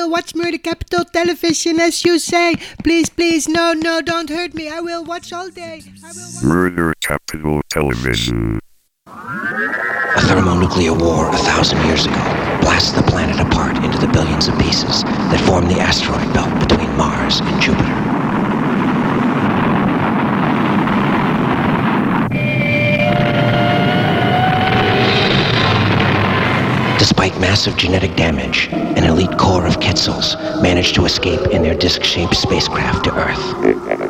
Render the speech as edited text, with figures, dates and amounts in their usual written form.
watch Murder Capital Television as you say. Please, please, no, don't hurt me. I will watch all day. Murder Capital Television. A thermonuclear war 1,000 years ago blasts the planet apart into the billions of pieces that form the asteroid belt between Mars and Jupiter. Despite massive genetic damage, an elite core of Quetzals managed to escape in their disc-shaped spacecraft to Earth.